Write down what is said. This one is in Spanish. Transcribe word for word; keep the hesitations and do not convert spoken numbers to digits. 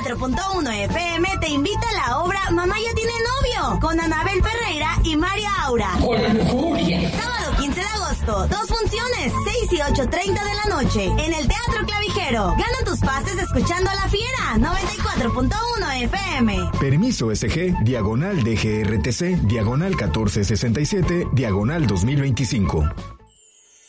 cuatro punto uno F M te invita a la obra Mamá ya tiene novio, con Anabel Ferreira y María Aura. Sábado quince de agosto, dos funciones, seis y ocho treinta de la noche, en el Teatro Clavijero. Gana tus pases escuchando a La Fiera, noventa y cuatro punto uno F M. Permiso S G, diagonal D G R T C, diagonal catorce sesenta y siete, diagonal dos mil veinticinco.